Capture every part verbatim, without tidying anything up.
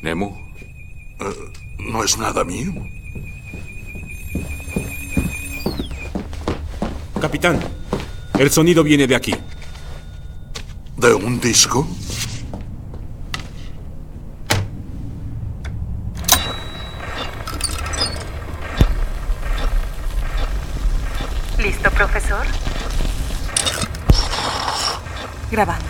¿Nemo? Uh, no es nada mío. Capitán, el sonido viene de aquí. ¿De un disco? ¿Listo, profesor? ¿Grabando?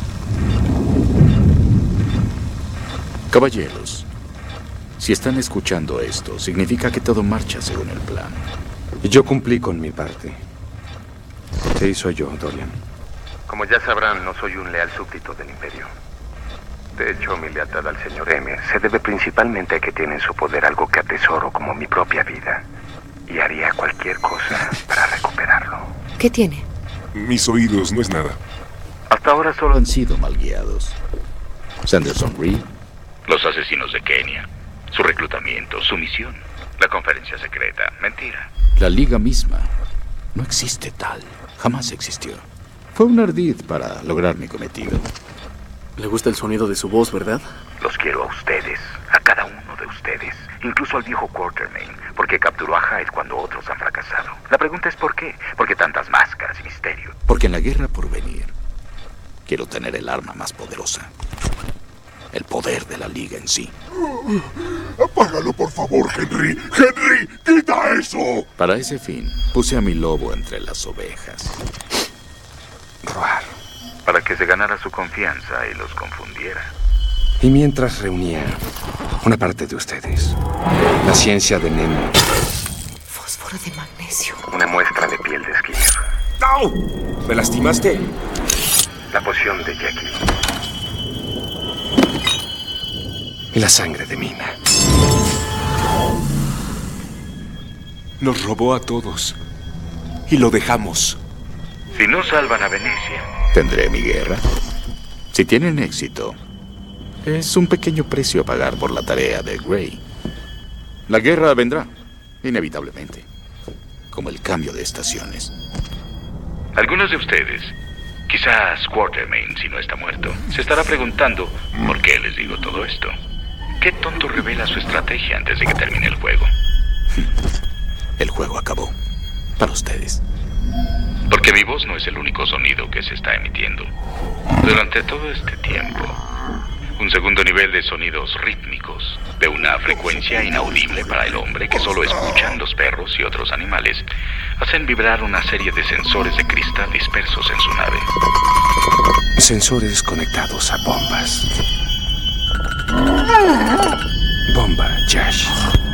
Caballeros, si están escuchando esto, significa que todo marcha según el plan. Yo cumplí con mi parte. Sí, soy yo, Dorian. Como ya sabrán, no soy un leal súbdito del Imperio. De hecho, mi lealtad al señor M se debe principalmente a que tiene en su poder algo que atesoro como mi propia vida. Y haría cualquier cosa para recuperarlo. ¿Qué tiene? Mis oídos, no es nada. Hasta ahora solo han sido mal guiados. Sanderson Reed, los asesinos de Kenia, su reclutamiento, su misión, la conferencia secreta, mentira. La liga misma no existe tal, jamás existió. Fue un ardid para lograr mi cometido. Le gusta el sonido de su voz, ¿verdad? Los quiero a ustedes, a cada uno de ustedes, incluso al viejo Quatermain, porque capturó a Hyde cuando otros han fracasado. La pregunta es ¿por qué? Porque tantas máscaras y misterio. Porque en la guerra por venir, quiero tener el arma más poderosa. El poder de la liga en sí. Apágalo, por favor, Henry. ¡Henry! ¡Quita eso! Para ese fin, puse a mi lobo entre las ovejas. Roar. Para que se ganara su confianza y los confundiera. Y mientras reunía una parte de ustedes, la ciencia de Nemo. Fósforo de magnesio. Una muestra de piel de Skinner. ¡Au! ¿Me lastimaste? La poción de Jackie. Y la sangre de Mina. Nos robó a todos. Y lo dejamos. Si no salvan a Venecia, Tendré mi guerra. Si tienen éxito, es un pequeño precio a pagar por la tarea de Gray. La guerra vendrá, inevitablemente, como el cambio de estaciones. algunos de ustedes, quizás Quatermain, si no está muerto, se estará preguntando por qué les digo todo esto. ¿Qué tonto revela su estrategia antes de que termine el juego? El juego acabó. Para ustedes. Porque mi voz no es el único sonido que se está emitiendo. Durante todo este tiempo, un segundo nivel de sonidos rítmicos, de una frecuencia inaudible para el hombre que solo escuchan los perros y otros animales, hacen vibrar una serie de sensores de cristal dispersos en su nave. Sensores conectados a bombas. Bomba Yash.